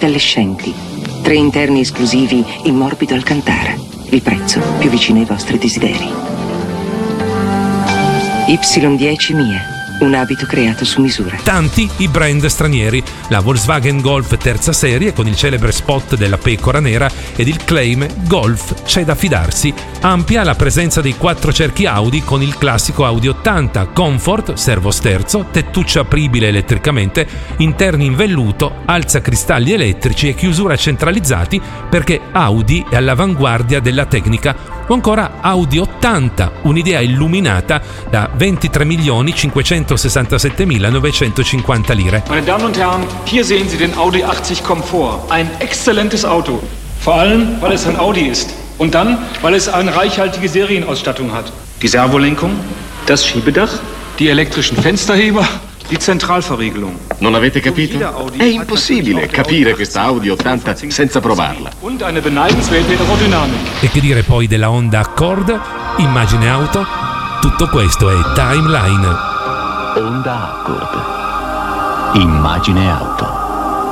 incandescenti, 3 interni esclusivi in morbido alcantara. Il prezzo più vicino ai vostri desideri. Y10 Mie, un abito creato su misura. Tanti i brand stranieri, la Volkswagen Golf terza serie con il celebre spot della pecora nera ed il claim Golf c'è da fidarsi. Ampia la presenza dei 4 cerchi Audi con il classico Audi 80, comfort, servosterzo, tettuccia apribile elettricamente, interni in velluto, alzacristalli elettrici e chiusura centralizzati perché Audi è all'avanguardia della tecnica. O ancora Audi 80, un'idea illuminata da 23.567.950 lire. Meine Damen und Herren, hier sehen Sie den Audi 80 Komfort. Ein exzellentes Auto. Vor allem, weil es ein Audi ist. Und dann, weil es eine reichhaltige Serienausstattung hat. Die Servolenkung, das Schiebedach, die elektrischen Fensterheber, die Zentralverriegelung. Non avete capito? È impossibile capire questa Audi 80 senza provarla. Und eine beneidenswerte Aerodynamik. E che dire poi della Honda Accord? Immagine Auto? Tutto questo è Timeline. Honda Accord. Immagine Auto.